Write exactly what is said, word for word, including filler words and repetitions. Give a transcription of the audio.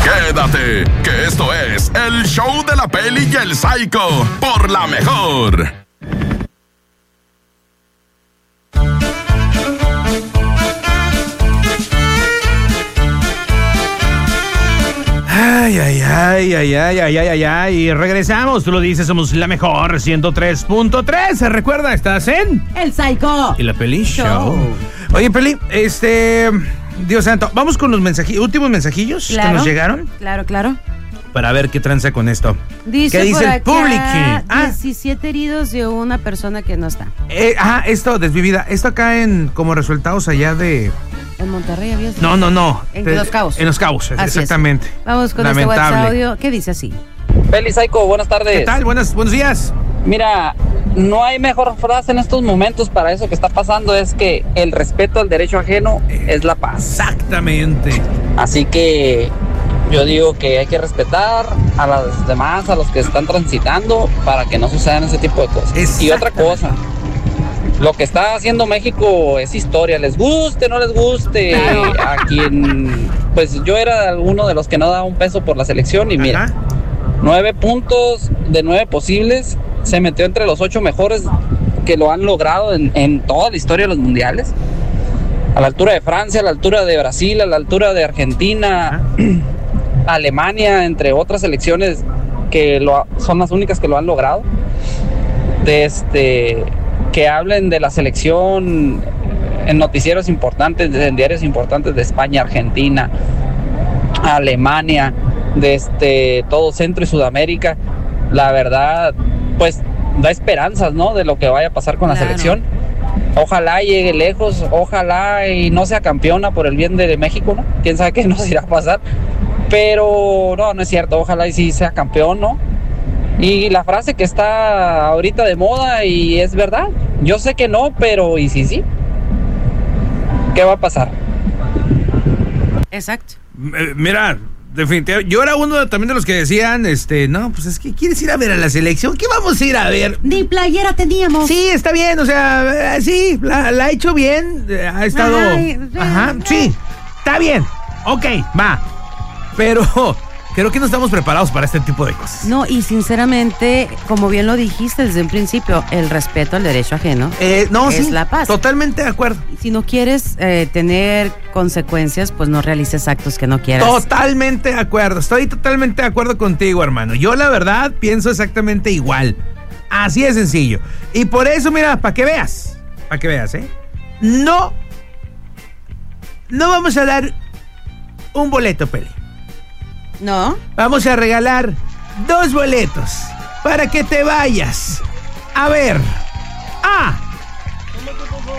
Quédate, que esto es el show de la Peli y el Psycho por La Mejor. Ay, ay, ay, ay, ay, ay, ay, ay, ay, y regresamos, tú lo dices, somos La Mejor ciento tres punto tres, recuerda, estás en El Psycho y la Peli Show. Show. Oye, Peli, este, Dios santo, vamos con los mensaji- últimos mensajillos Claro, que nos llegaron Claro, claro. para ver qué tranza con esto. Dice ¿Qué dice por el acá, público? Ah, diecisiete heridos y una persona que no está. eh, ah, esto, desvivida, esto acá en, como resultados allá de... En Monterrey había sido. No, no, no. En de- Los Cabos. En Los Cabos, Así exactamente. es. Vamos con Lamentable. este WhatsApp audio. ¿Qué dice así? Peli Psycho, buenas tardes. ¿Qué tal? Buenas, buenos días. Mira, no hay mejor frase en estos momentos para eso que está pasando, es que el respeto al derecho ajeno es la paz. Exactamente. Así que yo digo que hay que respetar a los demás, a los que están transitando, para que no sucedan ese tipo de cosas. Y otra cosa, lo que está haciendo México es historia, les guste, no les guste, Claro. a quien, pues yo era uno de los que no daba un peso por la selección y mira, Ajá. nueve puntos de nueve posibles, se metió entre los ocho mejores que lo han logrado en, en toda la historia de los mundiales, a la altura de Francia, a la altura de Brasil, a la altura de Argentina, Alemania, entre otras selecciones que lo, ha- son las únicas que lo han logrado. De este, que hablen de la selección en noticieros importantes, en diarios importantes de España, Argentina, Alemania, de este, todo Centro y Sudamérica, la verdad, pues da esperanzas, ¿no? De lo que vaya a pasar con la Claro. selección. Ojalá llegue lejos, ojalá y no sea campeona por el bien de México, ¿no? Quién sabe qué nos irá a pasar. Pero no, no es cierto, ojalá y sí sea campeón, ¿no? Y la frase que está ahorita de moda y es verdad, yo sé que no, pero ¿y si sí? ¿Qué va a pasar? Exacto. Eh, Mira, definitivamente, yo era uno de- también de los que decían, este, no, pues es que quieres ir a ver a la selección, ¿qué vamos a ir a ver? Ni playera teníamos. Sí, está bien, o sea, eh, sí, la, la ha hecho bien, eh, ha estado, Ay, ajá, eh, sí, está bien, ok, va, pero creo que no estamos preparados para este tipo de cosas. No, y sinceramente, como bien lo dijiste desde un principio, el respeto al derecho ajeno Eh, no, es sí, la paz. totalmente de acuerdo. Si no quieres eh, tener consecuencias, pues no realices actos que no quieras. Totalmente de acuerdo, estoy totalmente de acuerdo contigo, hermano. Yo la verdad pienso exactamente igual. Así de sencillo. Y por eso, mira, para que veas, para que veas, ¿eh? No, no vamos a dar un boleto, Peli. ¿No? Vamos a regalar dos boletos para que te vayas a ver a